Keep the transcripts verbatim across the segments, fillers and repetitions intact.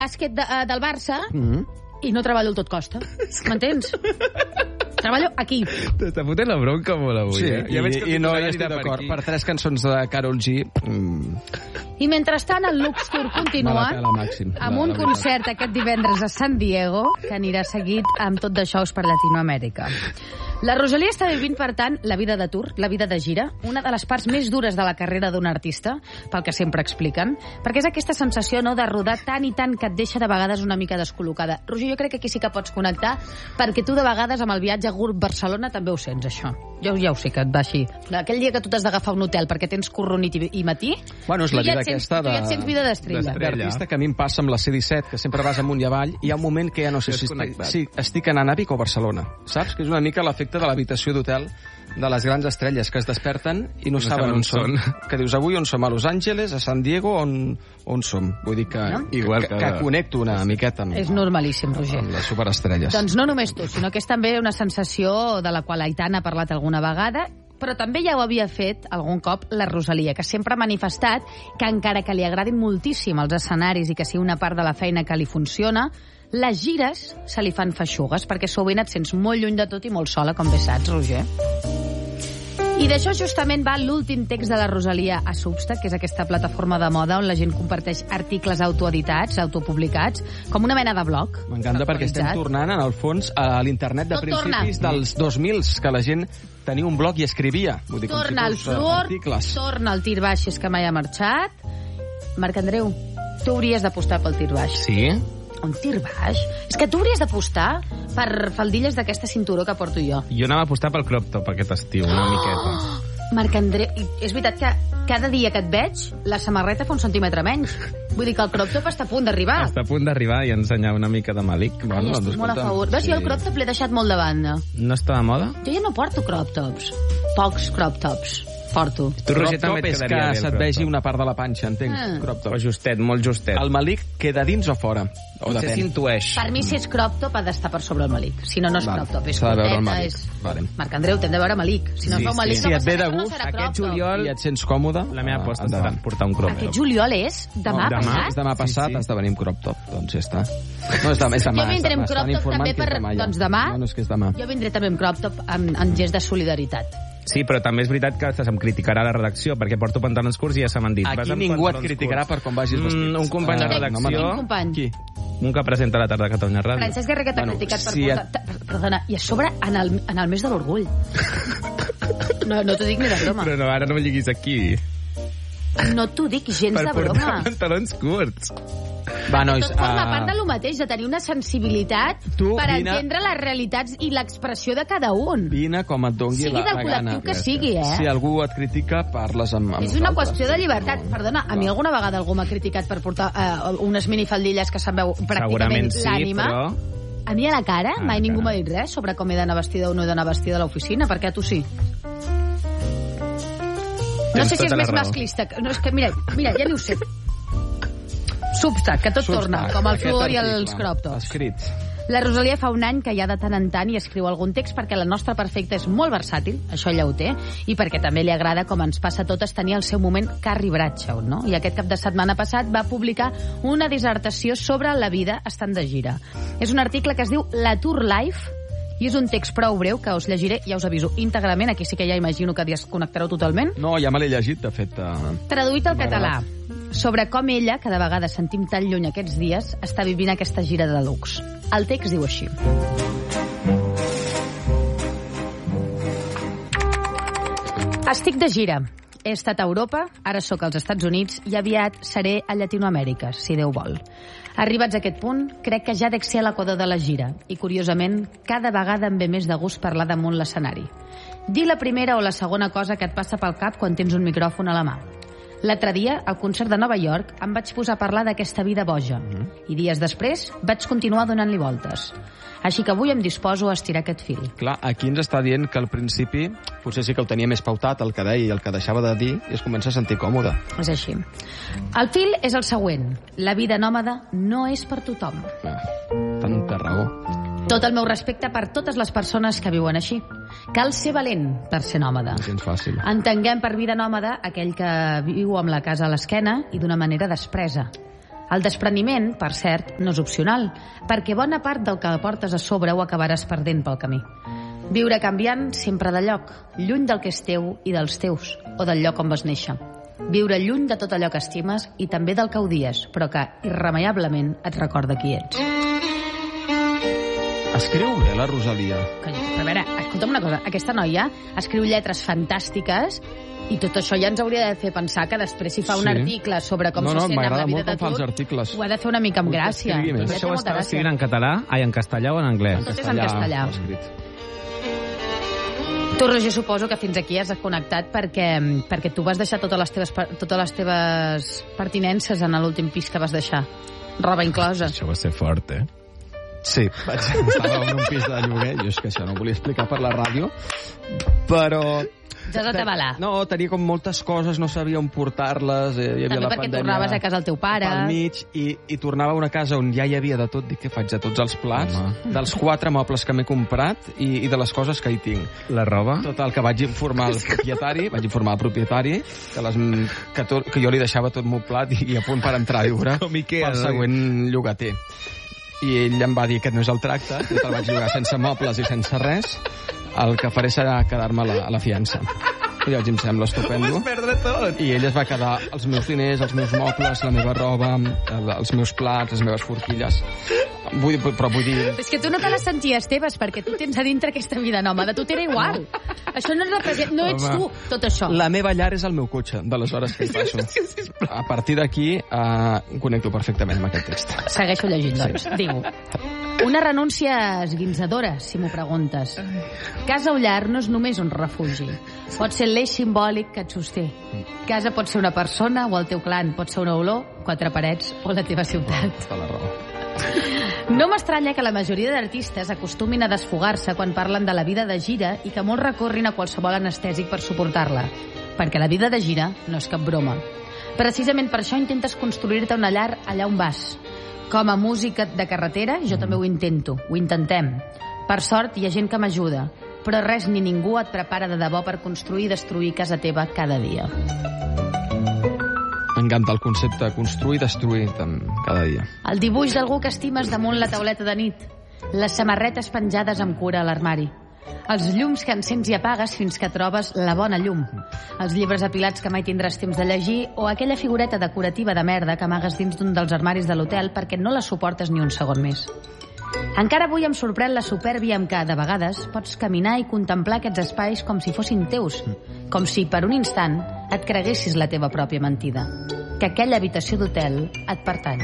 bàsquet de, uh, del Barça mm-hmm. i no treballo el tot costa. M'entens? Treballo aquí. T'està fotent la bronca molt avui, sí, eh? I, ja i, i no hi estic d'acord. Per, per tres cançons de Karol G... Mm. I mentrestant el Lux Tour continua màxim, amb un concert aquest divendres a San Diego, que anirà seguit amb tot de shows per Latinoamèrica. La Rosalía està vivint, per tant, la vida de tour, la vida de gira, una de les parts més dures de la carrera d'un artista, pel que sempre expliquen, perquè és aquesta sensació, no?, de rodar tant i tant que et deixa de vegades una mica descol·locada. Roger, jo crec que aquí sí que pots connectar, perquè tu de vegades amb el viatge a Gurb-Barcelona també ho sents, això. Jo ja ho sé, que et va així. Aquell dia que tu t'has d'agafar un hotel perquè tens curro nit i, i matí, bueno, és la vida aquesta de... tu ja et sents vida d'estrella. D'artista, que a mi em passa amb la C disset, que sempre vas amunt i avall, i hi ha un moment que ja no sé si estic, si estic anant a Vic o Barcelona, saps? Que és una mica l'efecte de l'habitació d'hotel de les grans estrelles que es desperten i no, no saben on són. Que dius, avui on som? A Los Angeles, a San Diego, on, on som? Vull dir que, no? Igual que, que, que connecto una miqueta amb, és normalíssim, Roger. Amb les superestrelles. Doncs no només tu, sinó que és també una sensació de la qual Aitana ha parlat alguna vegada, però també ja ho havia fet algun cop la Rosalía, que sempre ha manifestat que encara que li agradin moltíssim els escenaris i que sigui una part de la feina que li funciona, les gires se li fan feixugues, perquè sovint et sents molt lluny de tot i molt sola, com bé saps, Roger. I d'això justament va l'últim text de la Rosalía a Substack, que és aquesta plataforma de moda on la gent comparteix articles autoeditats, autopublicats, com una mena de blog. M'encanta perquè estem tornant, en el fons, a l'internet de Tot principis torna. dels dos mils, que la gent tenia un blog i escrivia. Vull dir, torna el Flor, torna el tir baix, és que mai ha marxat. Marc Andreu, tu hauries d'apostar pel tir baix. Sí? Un tir baix? És que tu hauries d'apostar per faldilles d'aquesta cinturó que porto jo. Jo anava a apostar pel crop top aquest estiu, una oh! miqueta. Marc Andreu, és veritat que cada dia que et veig, la samarreta fa un centímetre menys. Vull dir que el crop top està a punt d'arribar. Està a punt d'arribar i ensenyar una mica de malic. Ai, bueno, estic molt a favor. Veus, sí. Jo el crop top l'he deixat molt de banda. No està de moda? Jo ja no porto crop tops. Pocs crop tops. Porto. Tu, Roger, crop top és que se't vegi una part de la panxa, entenc? Ah. Crop top. O justet, molt justet. El malic queda dins o fora? O no sé si intueix. Per mi, si és crop top, ha d'estar per sobre el malic. Si no, no és vale. crop top. És corteta, és... Vale. Marc Andreu, t'hem de veure malic. Si no sí, feu malic, sí. no Si et ve de gust, gust, no aquest juliol... I et sents còmode... La meva aposta ah, serà portar un crop top. Aquest juliol és demà no, passat? És demà passat, sí, sí. Esdevenim crop top. Doncs ja està. No, és demà. És demà jo vindré amb crop top també per... Doncs demà... No, no és que és demà. Jo vindré també amb crop top en gest de solidaritat. Sí, però també és veritat que se'm criticarà la redacció, perquè porto pantalons curts i ja se m'han dit. Aquí ningú et criticarà per com vagis vestit. Mm, un company de redacció... Un company? Qui? Un que presenta la tarda a Catalunya Ràdio. Francesc Guerrer, que t'ha bueno, criticat per si portar... Et... Perdona, i a sobre en el, en el mes de l'orgull. No, no t'ho dic ni de broma. Però no, ara no me lliguis aquí. No t'ho dic gens per de broma. Per portar pantalons curts. Va, nois, tot forma uh... part de lo mateix, de tenir una sensibilitat tu, per vine... entendre les realitats i l'expressió de cada un. Vine com et dongui sigui la, la gana. Sigui del col·lectiu que sigui, eh? Si algú et critica, parles amb, amb És una nosaltres. qüestió de llibertat. Perdona, a mi alguna vegada algú m'ha criticat per portar uh, unes minifaldilles que se'n veu pràcticament sí, l'ànima? Però... A mi a la cara ah, mai ningú cara. m'ha dit res sobre com he d'anar vestida o no he d'anar vestida a l'oficina, perquè a tu sí. No sé si és més masclista. No, és que, mira, mira, ja ni ho sé. Substack, que tot Substack, torna, com el Flor i article, els crop tops. Escrits. La Rosalía fa un any que ja de tant en tant hi escriu algun text perquè la nostra perfecta és molt versàtil, això ella ho té, i perquè també li agrada, com ens passa a totes, tenir el seu moment Carrie Bradshaw, no? I aquest cap de setmana passat va publicar una dissertació sobre la vida estant de gira. És un article que es diu La Tour Life, i és un text prou breu que us llegiré, ja us aviso, íntegrament. Aquí sí que ja imagino que desconnectareu totalment. No, ja me l'he llegit, de fet. Uh... Traduït al català, sobre com ella, que de vegades sentim tan lluny aquests dies, està vivint aquesta gira de luxe. El text diu així. Estic de gira. He estat a Europa, ara sóc als Estats Units i aviat seré a Llatinoamèrica, si Déu vol. Arribats a aquest punt, crec que ja dec ser a l'equador de la gira i, curiosament, cada vegada em ve més de gust parlar damunt l'escenari. Dir la primera o la segona cosa que et passa pel cap quan tens un micròfon a la mà. L'altre dia, al concert de Nova York, em vaig posar a parlar d'aquesta vida boja mm-hmm. i dies després vaig continuar donant-li voltes. Així que avui em disposo a estirar aquest fil. Clar, aquí ens està dient que al principi potser sí que ho tenia més pautat, el que deia i el que deixava de dir, i es comença a sentir còmode. És així. El fil és el següent. La vida nòmada no és per tothom. Ah, tanta raó. Tot el meu respecte per totes les persones que viuen així. Cal ser valent per ser nòmada. No és fàcil. Entenguem per vida nòmada aquell que viu amb la casa a l'esquena i d'una manera despresa. El despreniment, per cert, no és opcional, perquè bona part del que portes a sobre ho acabaràs perdent pel camí. Viure canviant sempre de lloc, lluny del que és teu i dels teus, o del lloc on vas néixer. Viure lluny de tot allò que estimes i també del que odies, però que irremeiablement et recorda qui ets. Escriu bé la Rosalia. A veure, escolta'm una cosa, aquesta noia escriu lletres fantàstiques i tot això ja ens hauria de fer pensar que després si fa un Sí. article sobre com No, se no, sent amb la m'agrada vida molt de com fa els tot, articles. ho ha de fer una mica amb Vull que gràcia. escrigui més. Ja té Això ho molta estava gràcia. escrivint en català, ai, en castellà o en anglès? Tot és en castellà. ho ha escrit. Tu, Roger, suposo que fins aquí has connectat perquè, perquè tu vas deixar totes les teves, per- totes les teves pertinences en l'últim pis que vas deixar. Roba inclosa. Això va ser fort, eh? Sí, vaig, estava en un pis de lloguer, jo és que això no ho volia explicar per la ràdio, però... Ja has d'atabalar. No, tenia com moltes coses, no sabia on portar-les, eh, hi havia També la perquè pandèmia tornaves a casa del teu pare. pel mig, i, i tornava a una casa on ja hi havia de tot, dic, què faig de tots els plats, Home. dels quatre mobles que m'he comprat i, i de les coses que hi tinc. La roba? Total, que vaig informar el propietari, vaig informar el propietari que, les, que, tot, que jo li deixava tot moblat i, i a punt per entrar a viure Com Ikea, pel no? següent llogater. I ell em va dir que aquest no és el tracte, jo te'l vaig llogar sense mobles i sense res, el que faré serà quedar-me a la, a la fiança. I llavors em sembla estupendo. perdre tot! I ell es va quedar els meus diners, els meus mobles, la meva roba, el, els meus plats, les meves forquilles. Vull, però vull dir... És que tu no te les senties teves, perquè tu tens a dintre aquesta vida nòmada. Tu t'era igual. Això no, represent... no ets Home. tu, tot això. La meva llar és el meu cotxe, de les hores que hi passo. A partir d'aquí, eh, connecto perfectament amb aquest text. Segueixo llegint, doncs. Diu, una renúncia esguinçadora, si m'ho preguntes. Casa o llar no és només un refugi. Pot ser l'eix simbòlic que et sosté. Casa pot ser una persona o el teu clan, pot ser una olor, quatre parets o la teva ciutat. Té la raó. No m'estranya que la majoria d'artistes acostumin a desfogar-se quan parlen de la vida de gira i que molts recorrin a qualsevol anestèsic per suportar-la. Perquè la vida de gira no és cap broma. Precisament per això intentes construir-te una llar allà on vas. Com a música de carretera, jo també ho intento, ho intentem. Per sort, hi ha gent que m'ajuda, però res ni ningú et prepara de debò per construir i destruir casa teva cada dia. M'encanta el concepte de construir i destruir tant, cada dia. El dibuix d'algú que estimes damunt la tauleta de nit, les samarretes penjades amb cura a l'armari, els llums que encens i apagues fins que trobes la bona llum, els llibres apilats que mai tindràs temps de llegir o aquella figureta decorativa de merda que amagues dins d'un dels armaris de l'hotel perquè no la suportes ni un segon més. Encara avui em sorprèn la supèrbia amb què, de vegades, pots caminar i contemplar aquests espais com si fossin teus, com si, per un instant, et creguessis la teva pròpia mentida, que aquella habitació d'hotel et pertany.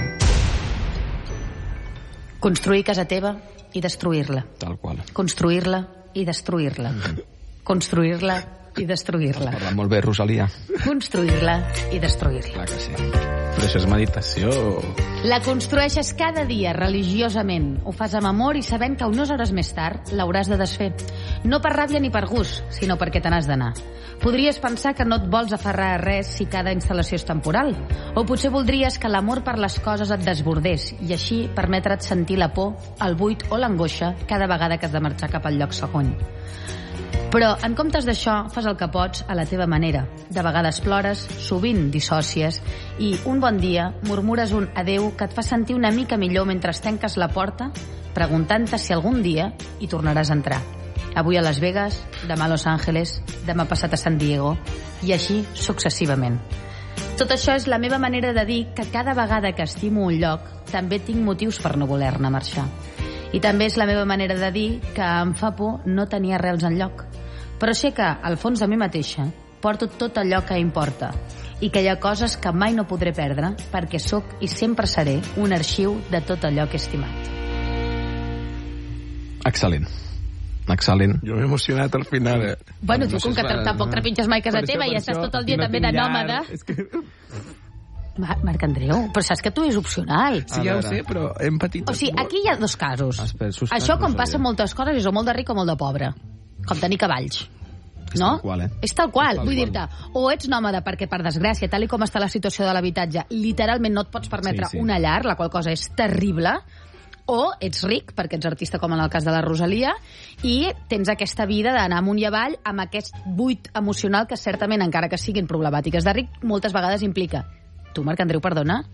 Construir casa teva i destruir-la. Tal qual. Construir-la i destruir-la. Construir-la i destruir-la. Parla molt bé, Rosalia. Construir-la i destruir-la. Clar que sí. Però això és meditació. La construeixes cada dia religiosament. Ho fas amb amor i sabent que unes hores més tard l'hauràs de desfer. No per ràbia ni per gust, sinó perquè te n'has d'anar. Podries pensar que no et vols aferrar a res si cada instal·lació és temporal. O potser voldries que l'amor per les coses et desbordés i així permetre't sentir la por, el buit o l'angoixa cada vegada que has de marxar cap al lloc següent. Però, en comptes d'això, fas el que pots a la teva manera. De vegades plores, sovint dissòcies, i un bon dia murmures un adeu que et fa sentir una mica millor mentre tanques la porta, preguntant-te si algun dia hi tornaràs a entrar. Avui a Las Vegas, demà a Los Angeles, demà passat a San Diego, i així successivament. Tot això és la meva manera de dir que cada vegada que estimo un lloc, també tinc motius per no voler-ne marxar. I també és la meva manera de dir que em fa por no tenir arrels enlloc. Però sé que, al fons de mi mateixa, porto tot allò que importa i que hi ha coses que mai no podré perdre perquè sóc i sempre seré un arxiu de tot allò que he estimat. Excel·lent. Excel·lent. Jo m'he emocionat al final, eh? Bueno, No tu, sé, com que és- tampoc trepitges mai casa Per això, teva i per estàs això, tot el dia no també tinc de llar. nòmada... És que... Ma- Marc Andreu, però saps que tu és opcional. Sí, A ja ho veure. sé, però hem patit... O sigui, aquí hi ha dos casos. Espera, suspens, Això, com Rosalia. passa en moltes coses, és o molt de ric o molt de pobre. Com tenir cavalls. És No? tal qual, eh? És tal qual. És tal Vull qual. dir-te, o ets nòmada perquè, per desgràcia, tal i com està la situació de l'habitatge, literalment no et pots permetre Sí, sí. una llar, la qual cosa és terrible, o ets ric, perquè ets artista com en el cas de la Rosalia, i tens aquesta vida d'anar amunt i avall amb aquest buit emocional que certament, encara que siguin problemàtiques de ric, moltes vegades implica. Tu, Marc Andreu, perdona,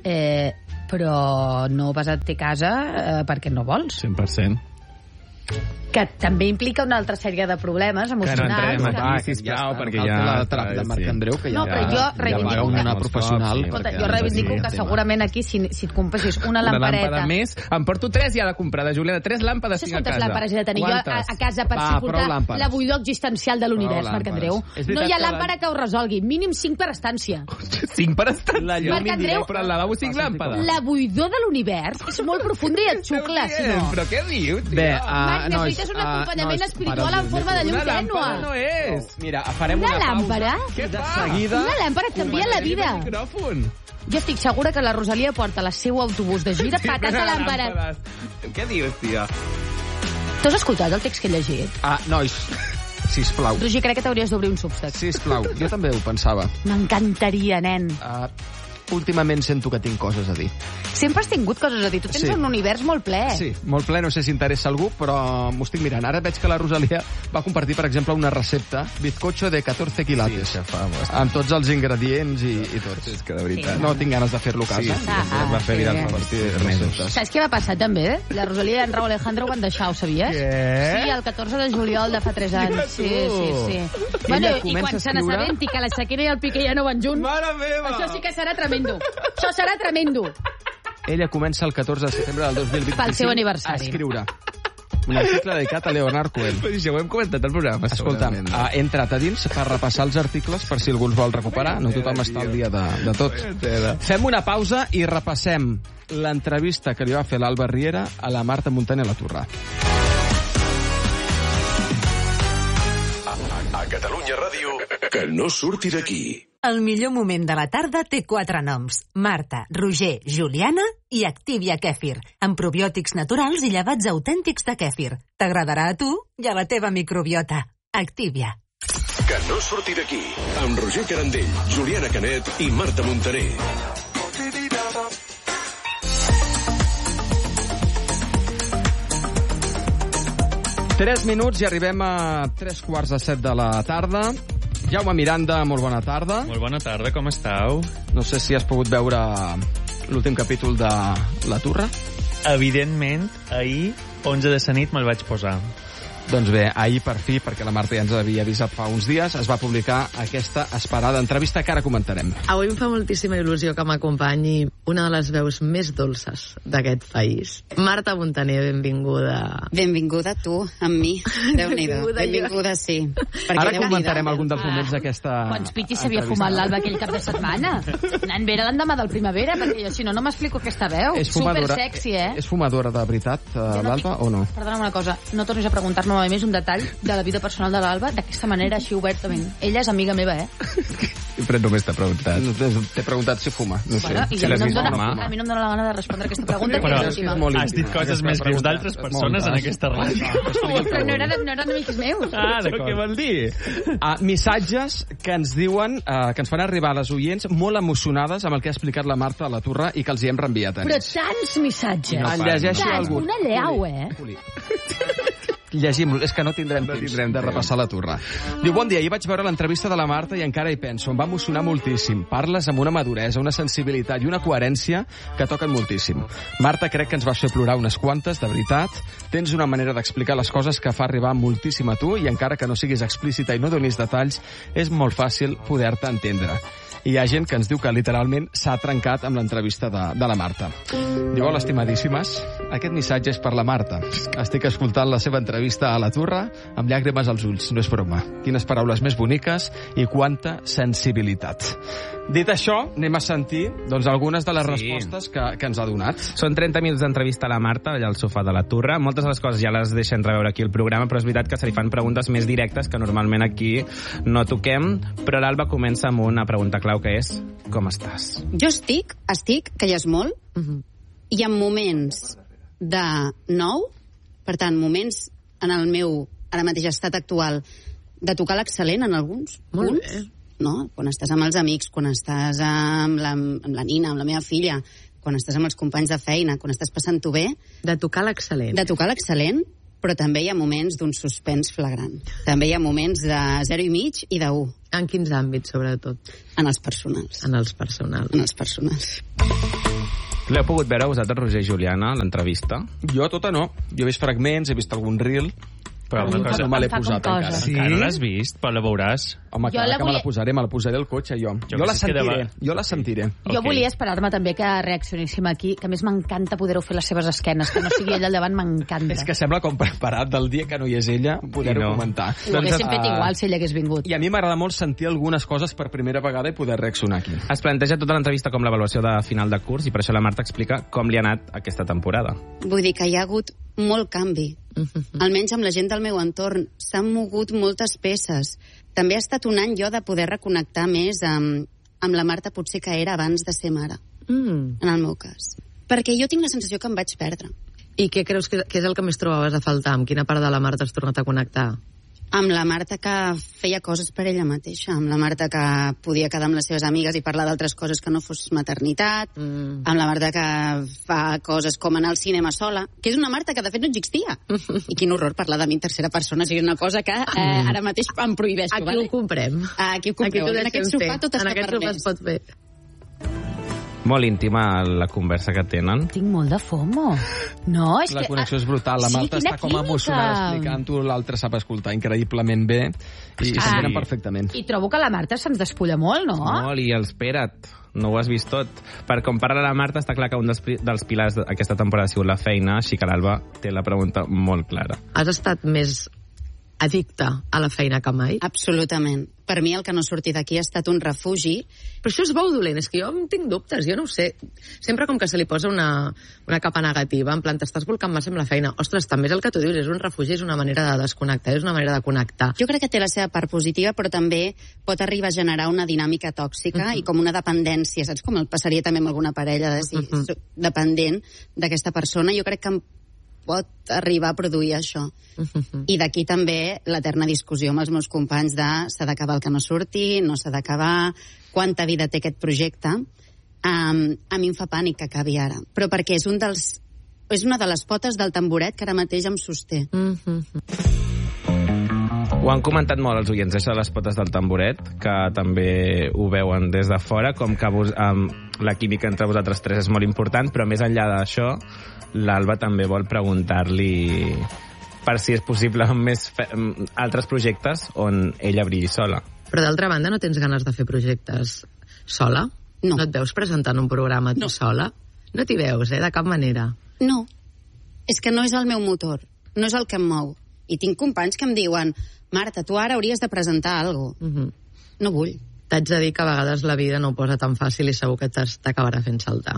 eh, però no vas a té casa eh, perquè no vols. cent per cent. Que també implica una altra sèrie de problemes emocionals. Que no entrem que... aquí, sisplau, perquè ja... la teràpia de Marc Andreu, que ja... No, però jo reivindico... Ja una professional. Escolta, jo reivindico que segurament aquí, si, si et compressis una lampareta... Una làmpada més, em porto tres i ha de comprar de Juliana, tres làmpades tinc a casa. Quantes làmpades he de tenir jo a, a casa per Va, suportar la buidor existencial de l'univers, Marc Andreu? No hi ha làmpara que ho resolgui, mínim cinc per estància. Cinc per estància? Marc Andreu, però al lavabo cinc làmpades. La buidor de l'univers és molt profunda i et xucla, si no. Però què dius, tio? Bé, Marc, necessites un acompanyament espiritual en forma de llum tènua. Una làmpara no és. Mira, farem una, una làmpara? Què de fa? seguida... Una làmpara et canvia la vida. Jo estic segura que la Rosalia porta el seu autobús de gira patat de làmpara. Què dius, tia? Tu has escoltat el text que he llegit? Ah, nois, sisplau. Roger, crec que t'hauries d'obrir un Substack. Sisplau, jo també ho pensava. M'encantaria, nen. Uh, últimament sento que tinc coses a dir. Sempre has tingut coses a dir. Tu tens Sí. un univers molt ple. Sí, molt ple, no sé si interessa algú, però m'ho estic mirant. Ara veig que la Rosalia va compartir, per exemple, una recepta, bizcocho de catorze quilates, Sí, fa, amb tots els ingredients i, i tot. És que de veritat... No tinc ganes de fer-lo a casa. Sí, sí, Ah, es va fer viral sí. fa partir de mesos. Saps què va passar també? La Rosalia i en Raúl Alejandro ho van deixar, ho sabies? Què? Sí, el catorze de juliol de fa tres anys. Sí, sí, sí. Bueno, i comença quan a se escriure- n'assabenti que la Shakira i el Piqué ja no van junts, Mare meva! això sí que serà tremendo. Això serà tremendo. Ella comença el catorze de setembre del dos mil vint-i-cinc Pel seu aniversari. a escriure un article dedicat a Leonard Cohen. Però això ho hem comentat al programa, Escolta, segurament. ha entrat a dins per repassar els articles per si algú els vol recuperar. No tothom està al dia de, de tot. Fem una pausa i repassem l'entrevista que li va fer l'Alba Riera a la Marta Montaner a la Torre. A Catalunya Ràdio, que no surti d'aquí. El millor moment de la tarda té quatre noms. Marta, Roger, Juliana i Activia Kèfir, amb probiòtics naturals i llevats autèntics de kèfir. T'agradarà a tu i a la teva microbiota. Activia. Que no surti d'aquí. Amb Roger Carandell, Juliana Canet i Marta Montaner. Tres minuts i arribem a tres quarts de set de la tarda. Jaume Miranda, molt bona tarda. Molt bona tarda, com estàu? No sé si has pogut veure l'últim capítol de La Turra. Evidentment, ahir, onze de la nit, me'l vaig posar. Doncs bé, ahir per fi, perquè la Marta ja ens havia avisat fa uns dies, es va publicar aquesta esperada entrevista que ara comentarem. Avui em fa moltíssima il·lusió que m'acompanyi una de les veus més dolces d'aquest país. Marta Montaner, benvinguda. Benvinguda tu, amb mi. Déu-n'hi-do. Benvinguda jo. Benvinguda, sí. Perquè Ara Déu-n'hi-do. comentarem algun dels moments d'aquesta Quants pitis s'havia fumat l'Alba aquell cap de setmana? Anant bé l'endemà del primavera, perquè jo, si no, no m'explico aquesta veu. És fumadora, Super sexy, eh? És fumadora de veritat, uh, Jo no l'Alba, tinc- o no? Perdona'm una cosa, no tornis a preguntar-me mai més un detall de la vida personal de l'Alba d'aquesta manera, així obertament. Ella és amiga meva, eh? Però només t'ha preguntat. No, T'he preguntat si fuma, no sé. Bueno, i si a mi, l'has no em vist dona, fumar. a mi no em dona la gana de respondre aquesta pregunta, Però que és íntima. molt has dit íntima, coses aquesta més greus pregunta. d'altres És persones molt en aquesta ràdio. Però no eren, no eren amics meus. Ah, Però què vol dir? Uh, missatges que ens diuen, uh, que ens fan arribar a les oients molt emocionades amb el que ha explicat la Marta a la Torre i que els hi hem reenviat. Però tants missatges. No en llegeixo Tants, algun. una llau, eh? Llegim-lo, és que no tindrem No temps tindrem de temps. repassar la Torre. Diu, bon dia, ahir vaig veure l'entrevista de la Marta i encara hi penso, em va emocionar moltíssim. Parles amb una maduresa, una sensibilitat i una coherència que toquen moltíssim. Marta, crec que ens vas fer plorar unes quantes, de veritat. Tens una manera d'explicar les coses que fa arribar moltíssim a tu i encara que no siguis explícita i no donis detalls, és molt fàcil poder-te entendre. I hi ha gent que ens diu que literalment s'ha trencat amb l'entrevista de, de la Marta. Diu, hola, estimadíssimes, aquest missatge és per la Marta. Estic escoltant la seva entrevista a la Torre amb llàgrimes als ulls, no és broma. Quines paraules més boniques i quanta sensibilitat. Dit això, anem a sentir doncs, algunes de les Sí. respostes que, que ens ha donat. Són trenta minuts d'entrevista a la Marta, allà al sofà de la Torre. Moltes de les coses ja les deixen entreveure aquí al programa, però és veritat que se li fan preguntes més directes que normalment aquí no toquem, però l'Alba comença amb una pregunta clau que és: com estàs? Jo estic, estic, que ja és molt, Uh -huh. i en moments de nou, per tant, moments en el meu, ara mateix estat actual, de tocar l'excel·lent en alguns Molt punts, bé. no? Quan estàs amb els amics, quan estàs amb la, amb la Nina, amb la meva filla, quan estàs amb els companys de feina, quan estàs passant-ho bé, De tocar l'excel·lent. de tocar l'excel·lent, però també hi ha moments d'un suspens flagrant. També hi ha moments de zero i mig i d'un, En quins àmbits, sobretot? en els personals. En els personals. En els personals. L'heu pogut veure vosaltres, Roger i Juliana, l'entrevista? Jo tota no. Jo he vist fragments, he vist algun reel, Però no, cosa, no me l'he em fa posat com encara. cosa. sí? Encara no l'has vist, però la veuràs. Home, Jo clar la que me volia- la posaré, me la posaré al cotxe, jo. Jo Jo la penso que sentiré, demà- jo la sentiré. Jo Ok. volia esperar-me també que reaccionéssim aquí, que a més m'encanta poder-ho fer les seves esquenes, que no sigui ella al davant, m'encanta. És que sembla com preparat del dia que no hi és ella, poder-ho I no. comentar. Ho haguéssim fet ah, igual si ella hagués vingut. I a mi m'agrada molt sentir algunes coses per primera vegada i poder reaccionar aquí. Es planteja tota l'entrevista com l'avaluació de final de curs i per això la Marta explica com li ha anat aquesta temporada. Vull dir que hi ha hagut molt canvi. Almenys amb la gent del meu entorn. S'han mogut moltes peces. També ha estat un any jo de poder reconnectar més amb, amb la Marta potser que era abans de ser mare, Mm. en el meu cas. Perquè jo tinc la sensació que em vaig perdre. I què creus que, que és el que més trobaves a faltar? Amb quina part de la Marta has tornat a connectar? Amb la Marta que feia coses per ella mateixa, amb la Marta que podia quedar amb les seves amigues i parlar d'altres coses que no fos maternitat, Mm. amb la Marta que fa coses com anar al cinema sola, que és una Marta que de fet no existia. I quin horror parlar de mi en tercera persona, sigui una cosa que eh, ara mateix em prohibeixo. Aquí vale? ho comprem. Aquí ho compreu. Aquí t'ho En aquest deixem sofà fer. tot està En aquest sofà permès. es pot fer. Molt íntima la conversa que tenen. Tinc molt de fomo. No, és La que... connexió és brutal. La Sí, Marta quina està com química. emocionada explicant-ho, l'altre sap escoltar increïblement bé i Ah. s'entenen perfectament. I trobo que la Marta se'ns despulla molt, no? Molt, i el espera't, no ho has vist tot. Per com parla la Marta, està clar que un dels, pri- dels pilars d'aquesta temporada ha sigut la feina, així que l'Alba té la pregunta molt clara. Has estat més addicta a la feina que mai? Absolutament. Per mi el que no surti d'aquí ha estat un refugi. Però això és bo o dolent? És que jo em tinc dubtes, jo no ho sé. Sempre com que se li posa una, una capa negativa, en plan, t'estàs volcant massa amb la feina. Ostres, també és el que tu dius, és un refugi, és una manera de desconnectar, és una manera de connectar. Jo crec que té la seva part positiva, però també pot arribar a generar una dinàmica tòxica uh-huh. i com una dependència, saps? Com el passaria també amb alguna parella, de si uh-huh. soc dependent d'aquesta persona. Jo crec que em pot arribar a produir això. Uh-huh. I d'aquí també l'eterna discussió amb els meus companys de s'ha d'acabar el que no surti, no s'ha d'acabar, quanta vida té aquest projecte. Um, a mi em fa pànic que acabi ara, però perquè és un dels és una de les potes del tamboret que ara mateix em sosté. Uh-huh. Ho han comentat molt els oients, això de les potes del tamboret, que també ho veuen des de fora, com que vos, um, la química entre vosaltres tres és molt important, però més enllà d'això, l'Alba també vol preguntar-li per si és possible més fe altres projectes on ella brilli sola. Però d'altra banda, no tens ganes de fer projectes sola? No. No et veus presentant un programa tu No. sola? No t'hi veus, eh? De cap manera. No, és que no és el meu motor, no és el que em mou. I tinc companys que em diuen Marta, tu ara hauries de presentar alguna cosa. Uh -huh. No vull. T'haig de dir que a vegades la vida no ho posa tan fàcil i segur que t'es- t'acabarà fent saltar.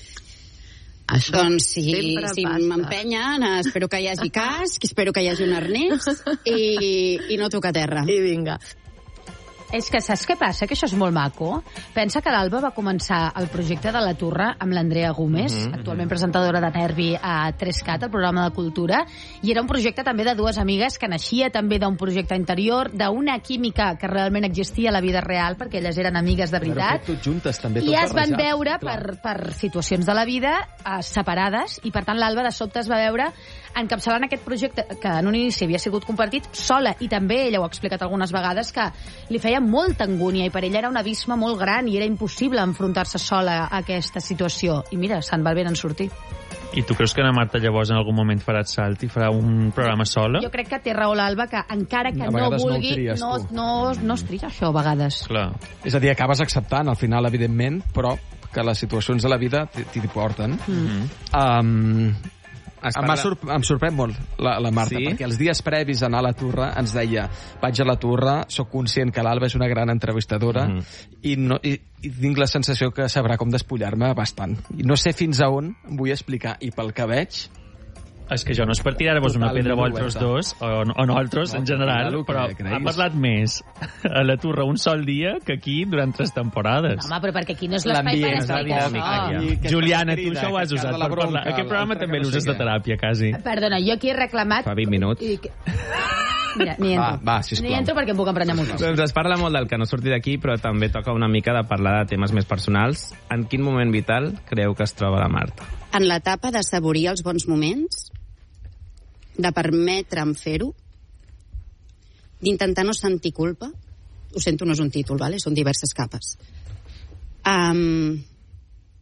Això Doncs si, sempre si passa. m'empenyen, espero que hi hagi casc, espero que hi hagi un arnès i, i no tocar terra. I vinga. És que saps què passa? Que això és molt maco. Pensa que l'Alba va començar el projecte de la Torre amb l'Andrea Gómez, Mhm. mm-hmm. actualment presentadora de Nervi a tres cat, el programa de cultura, i era un projecte també de dues amigues que naixia també d'un projecte interior, d'una química que realment existia a la vida real, perquè elles eren amigues de veritat, Però tot juntes, també, tot i es van barrejat, veure clar. per, per situacions de la vida eh, separades, i per tant l'Alba de sobte es va veure encapçalant aquest projecte que en un inici havia sigut compartit sola, i també ella ho ha explicat algunes vegades, que li feia molta angúnia i per ella era un abisme molt gran i era impossible enfrontar-se sola a aquesta situació. I mira, se'n va bé en sortir. I tu creus que la Marta llavors en algun moment farà el salt i farà un programa sola? Jo crec que té raó l'Alba, que encara que A no vegades no ho vulgui, tries, no, tu. no, no es tria això a vegades. Clar. És a dir, acabes acceptant, al final, evidentment, però que les situacions de la vida t'hi t'hi porten. Mm. Um, Es em, parla- sorp em sorprèn molt la, la Marta, Sí? perquè els dies previs a anar a la Torre ens deia vaig a la Torre, sóc conscient que l'Alba és una gran entrevistadora Mhm. i, no, i, i tinc la sensació que sabrà com despullar-me bastant. I no sé fins a on em vull explicar, i pel que veig, És que jo no és per tirar-vos una Totalment pedra a vosaltres oberta. dos, o, o nosaltres No, en general, el que però creguis. han parlat més a la Torre un sol dia que aquí durant tres temporades. Home, però perquè aquí no és l'espai per L'ambient, explicar la això. dinàmica, ja. Juliana, tu crida, això ho has aquest usat cas de la per parlar. bronca, Aquest programa l'altre també que no l'uses sé de què. teràpia, quasi. Perdona, jo aquí he reclamat... Fa vint minuts. I que... Mira, ni Va, entro. va, sisplau. Ni entro perquè em puc emprenyar molt. Doncs es parla molt del que no surti d'aquí, però també toca una mica de parlar de temes més personals. En quin moment vital creu que es troba la Marta? En l'etapa de saborir els bons moments, de permetre'm fer-ho, d'intentar no sentir culpa, ho sento, no és un títol, vale? Són diverses capes. Um,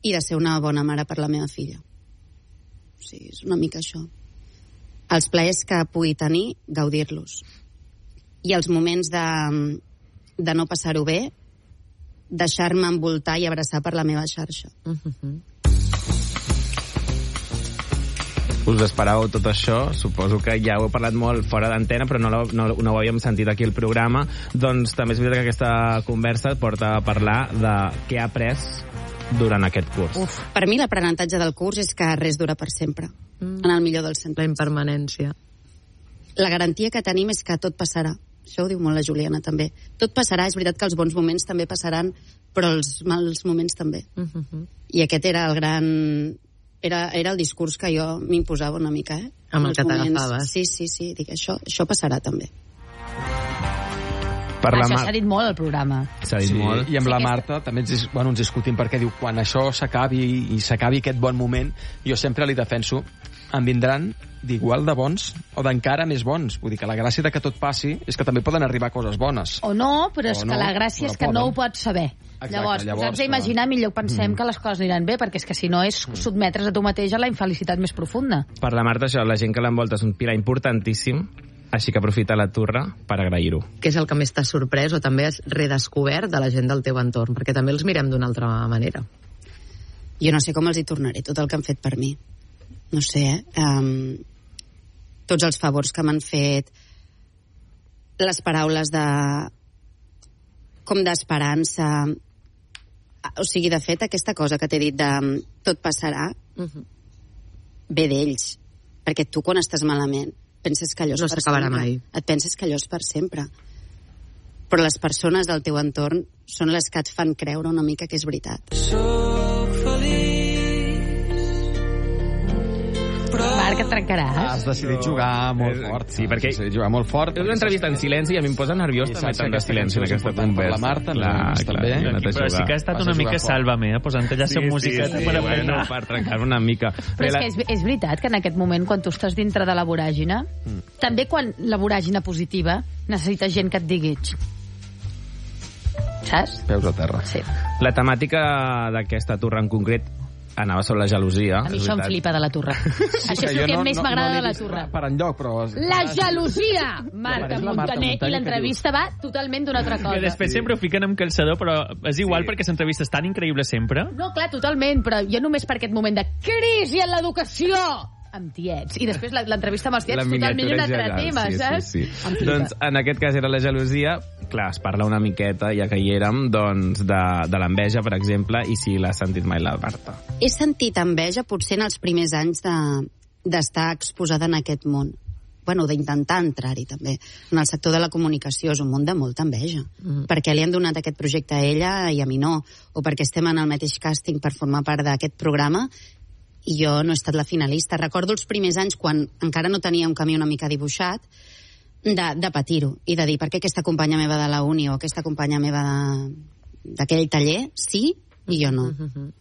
i de ser una bona mare per la meva filla. O sigui, és una mica això. Els plaers que pugui tenir, gaudir-los. I els moments de, de no passar-ho bé, deixar-me envoltar i abraçar per la meva xarxa. Uh-huh. Us esperàveu tot això? Suposo que ja ho heu parlat molt fora d'antena, però no, no, no ho havíem sentit aquí al programa. Doncs també és veritat que aquesta conversa porta a parlar de què ha après durant aquest curs. Uf, per mi l'aprenentatge del curs és que res dura per sempre, mm. en el millor dels sentits. La impermanència. La garantia que tenim és que tot passarà. Això ho diu molt la Juliana, també. Tot passarà, és veritat que els bons moments també passaran, però els mals moments també. Uh-huh. I aquest era el gran... Era, era el discurs que jo m'imposava una mica, eh? Amb el que t'agafaves. Sí, sí, sí. Dic, això, això passarà també. Per la això Mar... s'ha dit molt al programa. S'ha dit sí, molt. I amb sí, la aquesta... Marta també ens, bueno, ens discutim perquè diu, quan això s'acabi i s'acabi aquest bon moment, jo sempre li defenso, en vindran d'igual de bons o d'encara més bons. Vull dir que la gràcia de que tot passi és que també poden arribar coses bones. O no, però és o que no, la gràcia és que poden. no ho pots saber. Exacte, llavors, llavors posats a imaginar, millor pensem Mm. que les coses aniran bé, perquè és que si no és sotmetre's a tu mateix a la infelicitat més profunda. Per la Marta, això, la gent que l'envolta és un pilar importantíssim, així que aprofita la turra per agrair-ho. Què és el que més t'ha sorprès o també has redescobert de la gent del teu entorn? Perquè també els mirem d'una altra manera. Jo no sé com els hi tornaré tot el que han fet per mi. No sé, eh? Um, tots els favors que m'han fet, les paraules de... com d'esperança. O sigui, de fet, aquesta cosa que t'he dit de tot passarà, Uh-huh. ve d'ells. Perquè tu, quan estàs malament, penses que allò és No per s'acabarà sempre. mai. Et penses que allò és per sempre. Però les persones del teu entorn són les que et fan creure una mica que és veritat. Marc, et trencaràs. Has decidit jugar molt Eh, fort. sí, perquè- Has decidit jugar molt fort. És una entrevista en silenci i a mi em posa nerviós I també saps tant que de silenci en aquesta important per conversa. la Marta, clar, nosaltres clar, també. he anat a Però sí jugar. que ha estat Vas a una jugar mica fort. sàlvame, eh? Posant allà Sí, la sí, musiqueta sí, per bueno, apretar. per trencar una mica. Però és que és, és veritat que en aquest moment, quan tu estàs dintre de la voràgina, mm. també quan la voràgina positiva necessites gent que et digui... "Xt". Saps? Peus a terra. Sí. La temàtica d'aquesta torre en concret anava sobre la gelosia. A mi és això em veritat. flipa de la torre. Això és Que el jo que no- més no- m'agrada no de l'he la vist torre. Per enlloc, però... La gelosia! Marta És la Marta Montaner, Montaner i que l'entrevista va totalment d'una altra cosa. Que després sempre ho fiquen amb calçador, però és igual Sí. perquè s'entrevistes tan increïbles sempre. No, clar, totalment, però jo només per aquest moment de crisi en l'educació amb tiets. I després la- l'entrevista amb els tiets La totalment un miniatura altre general, tema, sí, saps? Sí, sí. Em flipa. Doncs en aquest cas era la gelosia. Clar, es parla una miqueta, ja que hi érem, doncs, de, de l'enveja, per exemple, i si l'ha sentit mai la Marta. He sentit enveja potser en els primers anys de- d'estar exposada en aquest món. Bueno, d'intentar entrar-hi també. En el sector de la comunicació és un món de molta enveja. Mm. Perquè li han donat aquest projecte a ella i a mi no. O perquè estem en el mateix càsting per formar part d'aquest programa i jo no he estat la finalista. Recordo els primers anys quan encara no tenia un camí una mica dibuixat de, de patir-ho i de dir per què aquesta companya meva de la uni o aquesta companya meva de- d'aquell taller sí i jo no. Uh-huh.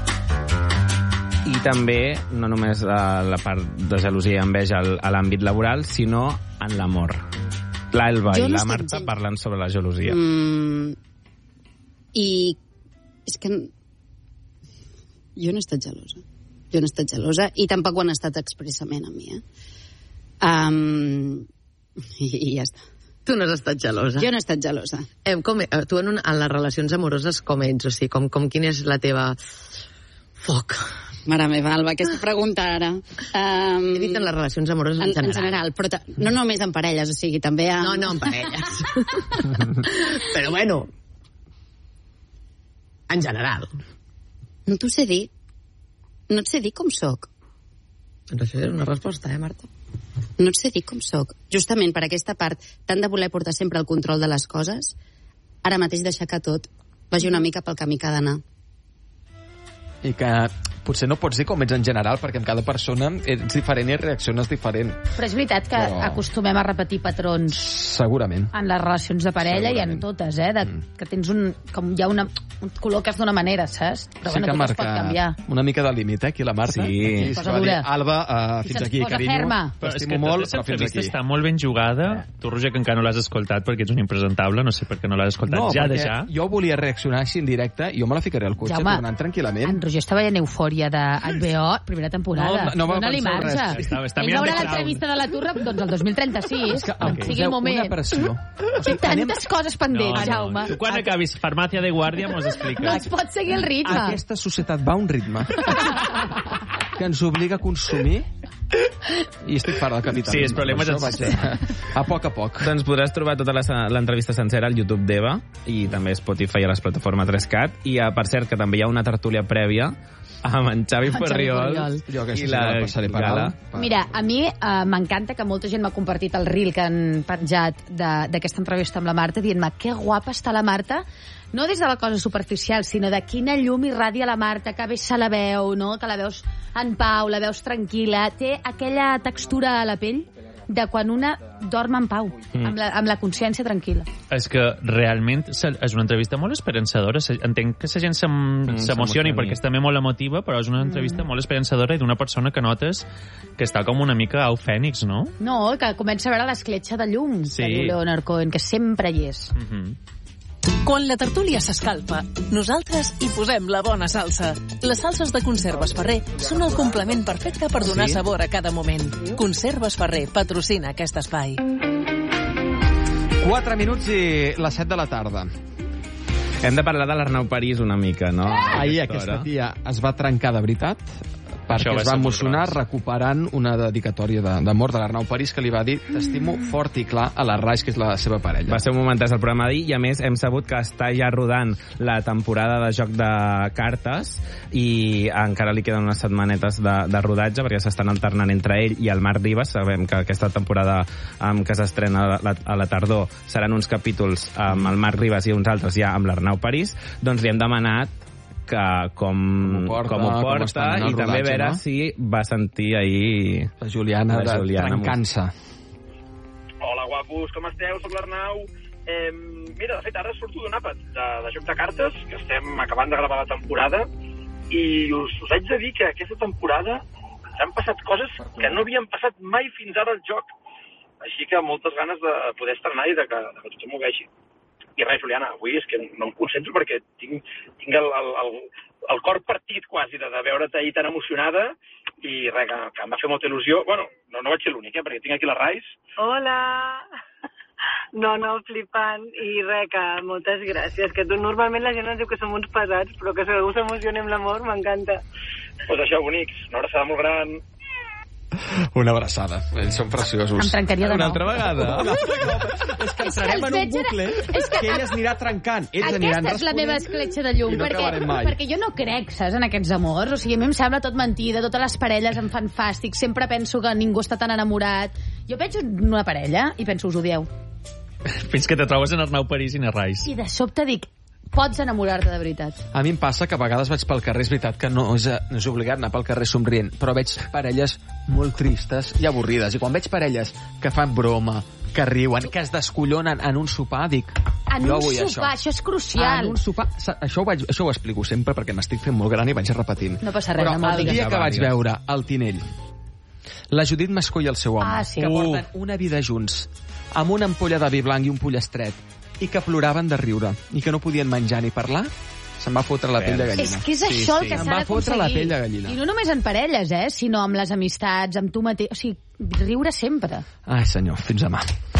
I també, no només a la part de gelosia i enveja al- a l'àmbit laboral, sinó en l'amor. L'Alba Jo i no la estic Marta gens- parlen sobre la gelosia. Mm, I és que n- jo no he estat gelosa. Jo no he estat gelosa i tampoc ho han estat expressament a mi, eh? Um, i, I ja està. Tu no has estat gelosa. Jo no he estat gelosa. Eh, com, eh, tu en, un, en les relacions amoroses com ets? O sigui, com, com quina és la teva... Foc. Mare meva, Alba, aquesta pregunta ara. Um, He dit en les relacions amoroses en, en, general. en general, però ta- no només en parelles, o sigui, també amb... No, no, en parelles. Però bueno, en general. No t'ho sé dir. No et sé dir com sóc. Doncs això és una resposta, eh, Marta? No et sé dir com sóc. Justament per aquesta part, tant de voler portar sempre el control de les coses, ara mateix deixar que tot vagi una mica pel camí que ha d'anar. I que potser no pots dir com ets en general, perquè amb cada persona ets diferent i reacciones diferent. Però és veritat que Però... acostumem a repetir patrons segurament en les relacions de parella i en totes, eh? De, mm. que tens un... com hi ha una... et col·loques d'una manera, saps? Però sí, bueno, tot es pot canviar. Una mica de límit, eh, aquí la Marta. Sí. Aquí posa dura. Dir, Alba, uh, fins aquí, carinyo. T'estimo molt, però fins aquí. Està molt ben jugada. Tu, Roger, que encara no l'has escoltat perquè ets un impresentable, no sé per què no l'has escoltat no, ja de ja. Jo volia reaccionar així en directe, jo me la ficaré al cotxe, Jaume, tornant tranquil·lament. En Roger està veient Eufòria de H B O, primera temporada. No, no va Dóna-li pensar marge. res. Està, està Ell mirant veurà de l'entrevista de la Turra doncs el dos mil trenta-sis, És que, quan okay. sigui el moment. Una pressió. Té tantes coses pendents, no, no. Jaume. Tu quan acabis Farmàcia de Guàrdia mos expliques. No es pot seguir el ritme. Aquesta societat va a un ritme que ens obliga a consumir i estic part del capitalisme. Sí, els problemes per això vaig a, a poc a poc. Doncs podràs trobar tota la- l'entrevista sencera al YouTube d'Eva i també a Spotify i a les plataformes tres cat. I, eh, per cert, que també hi ha una tertúlia prèvia amb en Xavi Xavi Ferriol Ferriol. Jo aquesta i sí la la passaré per Gala. alt. Per- Mira, a mi eh, m'encanta que molta gent m'ha compartit el reel que han penjat de- d'aquesta entrevista amb la Marta, dient-me que guapa està la Marta, no des de la cosa superficial, sinó de quina llum irradia la Marta, que bé se la veu, no? Que la veus en pau, la veus tranquil·la, té aquella textura a la pell de quan una dorm en pau, mm. amb, la, amb la consciència tranquil·la. És que realment se- és una entrevista molt esperançadora. Se- Entenc que la gent s'em- Mm, s'emocioni s'emocioni. perquè és també molt emotiva, però és una entrevista mm. molt esperançadora i d'una persona que notes que està com una mica au fènix, no? No, que comença a veure l'escletxa de llum, Sí. que diu Leonard Cohen, que sempre hi és. Mm -hmm. Quan la tertúlia s'escalfa, nosaltres hi posem la bona salsa. Les salses de Conserves Ferrer són el complement perfecte per donar Sí? sabor a cada moment. Conserves Ferrer patrocina aquest espai. Quatre minuts i les set de la tarda. Hem de parlar de l'Arnau París una mica, no? Ahir A aquesta hora. tia es va trencar de veritat perquè Això va es va ser molt emocionar gros. recuperant una dedicatòria de- d'amor de l'Arnau París que li va dir t'estimo fort i clar a la Rais, que és la seva parella. Va ser un momentàs al programa d'ahir i, a més, hem sabut que està ja rodant la temporada de joc de cartes i encara li queden unes setmanetes de, de rodatge perquè s'estan alternant entre ell i el Marc Ribas. Sabem que aquesta temporada um, que s'estrena a la, a la tardor seran uns capítols amb el Marc Ribas i uns altres ja amb l'Arnau París. Doncs li hem demanat que com, Com ho porta, com ho com porta estan en el i també rodatge, veure no? si va sentir ahir La Juliana, La de Juliana, trencant-se. Hola, guapos, com esteu? Soc l'Arnau. Eh, mira, de fet, ara surto d'un àpat de, de joc de cartes, que estem acabant de gravar la temporada, i us, us haig de dir que aquesta temporada ens han passat coses que no havien passat mai fins ara al joc. Així que moltes ganes de poder estrenar i de que, de que tothom ho vegi. I res, Juliana, avui és que no em concentro perquè tinc, tinc el, el, el, el cor partit quasi de, de veure't ahir tan emocionada i res, que, que em va fer molta il·lusió. Bueno, no, no vaig ser l'únic, eh, perquè tinc aquí la Rais. Hola! No, no, flipant. I res, que moltes gràcies. Que tu normalment la gent ens diu que som uns pesats, però que segur s'emocioni amb l'amor, m'encanta. Doncs pues això, bonics. Una abraçada molt gran. Una abraçada. Ells són preciosos. Em trencaria de una nou. altra vegada. Una altra cop. És que entrarem els en un veig ara- bucle és que- que ell es anirà trencant. Ells aniran Aquesta és la responent meva escletxa de llum, i no perquè, acabarem mai. perquè jo no crec, saps, en aquests amors. O sigui, a mi em sembla tot mentida, totes les parelles em fan fàstic, sempre penso que ningú està tan enamorat. Jo veig una parella i penso, us odieu. Fins que te trobes en Arnau París i na Rais. I de sobte dic, pots enamorar-te de veritat. A mi em passa que a vegades vaig pel carrer, és veritat que no és, no és obligat anar pel carrer somrient, però veig parelles molt tristes i avorrides. I quan veig parelles que fan broma, que riuen, que es descollonen en un sopar, dic... En jo un vull sopar, això. això és crucial. En un sopar, sa- això ho, vaig, això ho explico sempre perquè m'estic fent molt gran i vaig repetint. No passa res, Però no me'l el digues. dia que vaig veure el Tinell, la Judit Mascó i el seu home, Ah, sí. que Uh. porten una vida junts, amb una ampolla de vi blanc i un pollastret, i que ploraven de riure, i que no podien menjar ni parlar, se'n va fotre la pell de gallina. És que és això el que Em s'ha va fotre la d'aconseguir. pell de gallina. I no només en parelles, eh, sinó amb les amistats, amb tu mateix. O sigui, riure sempre. Ai, senyor, fins demà.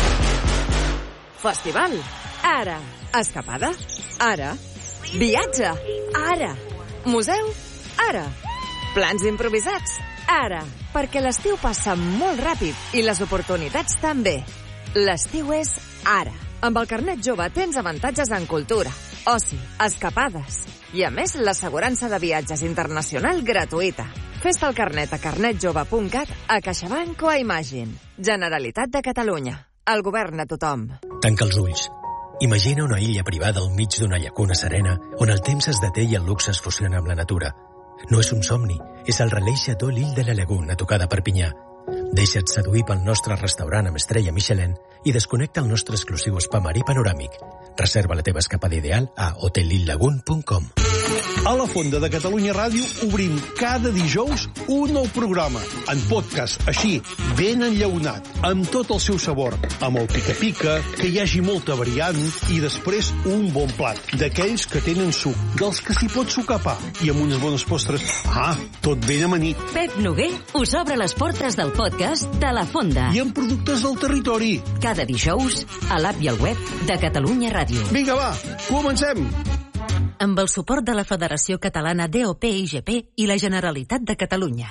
Festival. Ara. Escapada. Ara. Viatge. Ara. Museu. Ara. Plans improvisats. Ara. Perquè l'estiu passa molt ràpid i les oportunitats també. L'estiu és ara. Amb el carnet jove tens avantatges en cultura, oci, escapades i, a més, l'assegurança de viatges internacional gratuïta. Fes-te el carnet a carnet jove punt cat, a CaixaBank o a Imagine. Generalitat de Catalunya. El govern a tothom. Tanca els ulls. Imagina una illa privada al mig d'una llacuna serena on el temps es deté i el luxe es fusiona amb la natura. No és un somni, és el relais Chateau L'Île de la Lagune, a tocar de Perpinyà. Deixa't seduir pel nostre restaurant amb estrella Michelin i desconnecta el nostre exclusiu spa marí panoràmic. Reserva la teva escapada ideal a hotel lille lagune punt com. A la Fonda de Catalunya Ràdio obrim cada dijous un nou programa, en podcast, així, ben enllaunat, amb tot el seu sabor, amb el pica-pica, que hi hagi molta variant, i després un bon plat, d'aquells que tenen suc, dels que s'hi pot sucar pa, i amb unes bones postres. Ah, tot ben amanit. Pep Noguer us obre les portes del podcast de la Fonda. I amb productes del territori. Cada dijous, a l'app i al web de Catalunya Ràdio. Vinga, va, comencem! Amb el suport de la Federació Catalana D O P I G P i la Generalitat de Catalunya.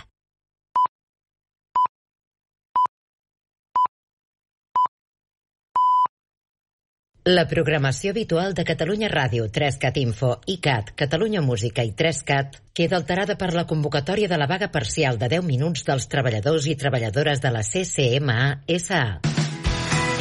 La programació habitual de Catalunya Ràdio, tres cat Info, ICAT, Catalunya Música i tres cat queda alterada per la convocatòria de la vaga parcial de deu minuts dels treballadors i treballadores de la C C M A S A.